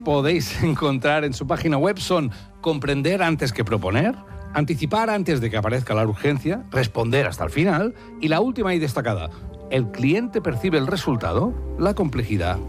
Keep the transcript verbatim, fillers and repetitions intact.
podéis encontrar en su página web son comprender antes que proponer, anticipar antes de que aparezca la urgencia, responder hasta el final y la última y destacada, el cliente percibe el resultado, la complejidad